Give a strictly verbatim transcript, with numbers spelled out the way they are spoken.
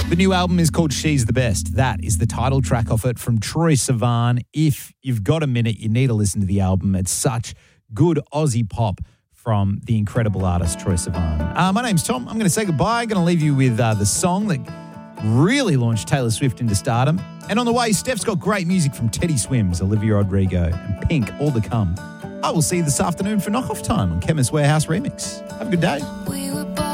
The new album is called She's the Best. That is the title track off it from Troye Sivan. If you've got a minute, you need to listen to the album. It's such good Aussie pop from the incredible artist Troye Sivan. Uh, my name's Tom. I'm going to say goodbye. I'm going to leave you with uh, the song that really launched Taylor Swift into stardom. And on the way, Steph's got great music from Teddy Swims, Olivia Rodrigo, and Pink, all to come. I will see you this afternoon for Knockoff Time on Chemist Warehouse Remix. Have a good day.